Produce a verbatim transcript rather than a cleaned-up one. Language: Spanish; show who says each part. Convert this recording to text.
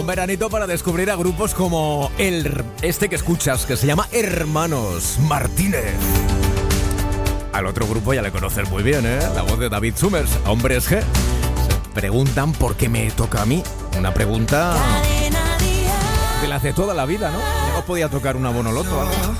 Speaker 1: veranito para descubrir a grupos como el este que escuchas, que se llama Hermanos Martínez. Al otro grupo ya le conoces muy bien, ¿eh? La voz de David Summers, Hombres G. Se preguntan por qué me toca a mí. Una pregunta que la hace toda la vida, ¿no? Ya os podía tocar una Bonoloto o algo.